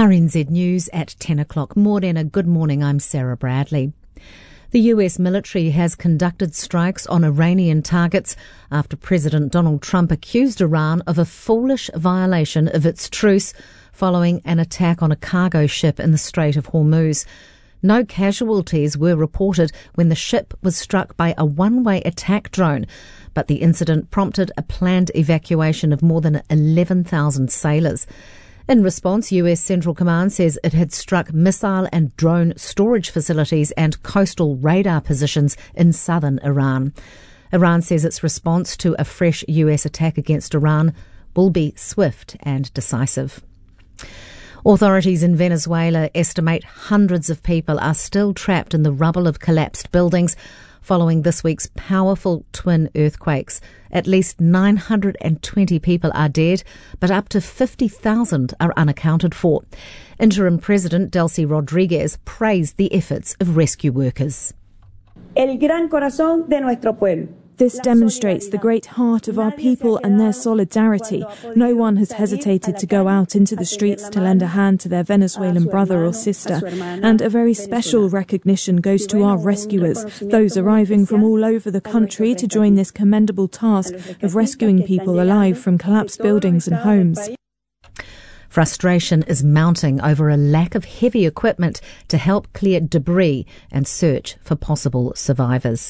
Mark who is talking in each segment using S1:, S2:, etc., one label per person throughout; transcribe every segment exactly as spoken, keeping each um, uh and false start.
S1: R N Z News at ten o'clock. Morena, good morning, I'm Sarah Bradley. The U S military has conducted strikes on Iranian targets after President Donald Trump accused Iran of a foolish violation of its truce following an attack on a cargo ship in the Strait of Hormuz. No casualties were reported when the ship was struck by a one-way attack drone, but the incident prompted a planned evacuation of more than eleven thousand sailors. In response, U S Central Command says it had struck missile and drone storage facilities and coastal radar positions in southern Iran. Iran says its response to a fresh U S attack against Iran will be swift and decisive. Authorities in Venezuela estimate hundreds of people are still trapped in the rubble of collapsed buildings following this week's powerful twin earthquakes. At least nine hundred twenty people are dead, but up to fifty thousand are unaccounted for. Interim President Delcy Rodriguez praised the efforts of rescue workers.
S2: El gran corazón de nuestro pueblo.
S3: This demonstrates the great heart of our people and their solidarity. No one has hesitated to go out into the streets to lend a hand to their Venezuelan brother or sister. And a very special recognition goes to our rescuers, those arriving from all over the country to join this commendable task of rescuing people alive from collapsed buildings and homes.
S1: Frustration is mounting over a lack of heavy equipment to help clear debris and search for possible survivors.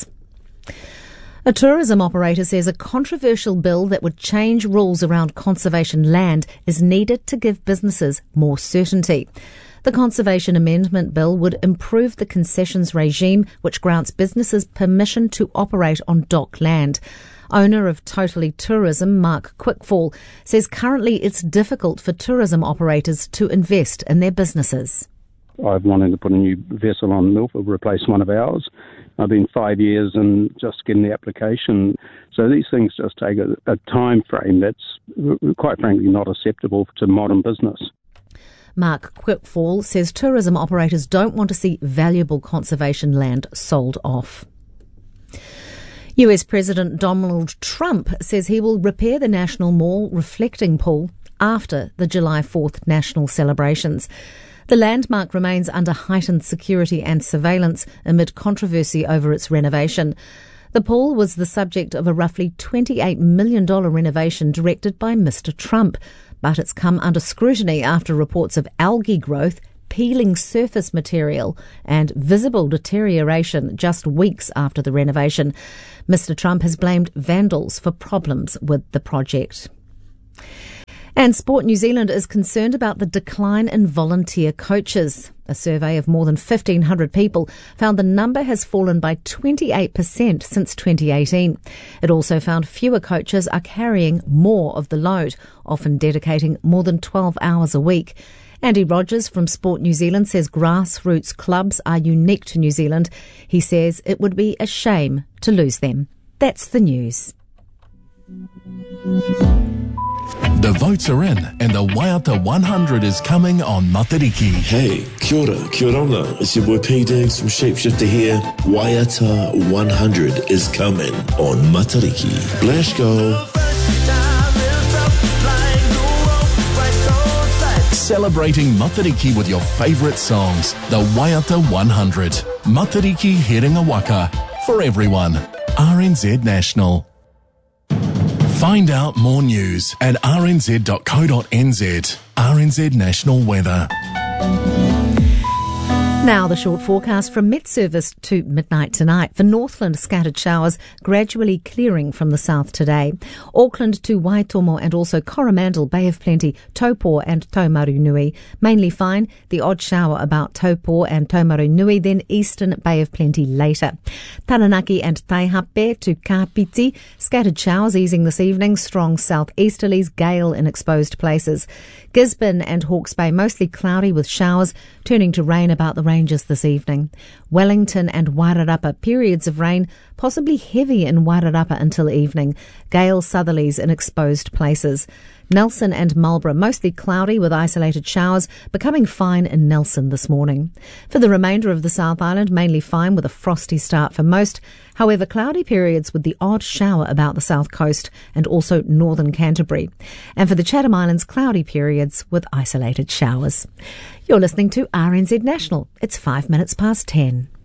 S1: A tourism operator says a controversial bill that would change rules around conservation land is needed to give businesses more certainty. The Conservation Amendment Bill would improve the concessions regime, which grants businesses permission to operate on dock land. Owner of Totally Tourism, Mark Quickfall, says currently it's difficult for tourism operators to invest in their businesses.
S4: I've wanted to put a new vessel on Milford, replace one of ours. I've been five years and just getting the application. So these things just take a, a time frame that's, quite frankly, not acceptable to modern business.
S1: Mark Quickfall says tourism operators don't want to see valuable conservation land sold off. U S President Donald Trump says he will repair the National Mall reflecting pool after the July fourth national celebrations. The landmark remains under heightened security and surveillance amid controversy over its renovation. The pool was the subject of a roughly twenty-eight million dollars renovation directed by Mister Trump, but it's come under scrutiny after reports of algae growth, peeling surface material and visible deterioration just weeks after the renovation. Mister Trump has blamed vandals for problems with the project. And Sport New Zealand is concerned about the decline in volunteer coaches. A survey of more than fifteen hundred people found the number has fallen by twenty-eight percent since twenty eighteen. It also found fewer coaches are carrying more of the load, often dedicating more than twelve hours a week. Andy Rogers from Sport New Zealand says grassroots clubs are unique to New Zealand. He says it would be a shame to lose them. That's the news.
S5: The votes are in and the Waiata one hundred is coming on Matariki.
S6: Hey, kia ora, kia ora. It's your boy P Diggs from Shapeshifter here. Waiata one hundred is coming on Matariki. Let's go.
S5: Celebrating Matariki with your favourite songs. The Waiata one hundred. Matariki Herenga Waka. For everyone. R N Z National. Find out more news at r n z dot co dot n z. R N Z National Weather.
S1: Now the short forecast from Met Service to midnight tonight. For Northland, scattered showers gradually clearing from the south today. Auckland to Waitomo and also Coromandel, Bay of Plenty, Taupo and Taumarunui. Mainly fine. The odd shower about Taupo and Taumarunui, then eastern Bay of Plenty later. Taranaki and Taihape to Kapiti. Scattered showers easing this evening. Strong southeasterlies, gale in exposed places. Gisborne and Hawke's Bay mostly cloudy with showers, turning to rain about the ranges this evening. Wellington and Wairarapa, periods of rain, possibly heavy in Wairarapa until evening. Gale southerlies in exposed places. Nelson and Marlborough, mostly cloudy with isolated showers, becoming fine in Nelson this morning. For the remainder of the South Island, mainly fine with a frosty start for most. However, cloudy periods with the odd shower about the south coast and also northern Canterbury. And for the Chatham Islands, cloudy periods with isolated showers. You're listening to R N Z National. It's five minutes past ten.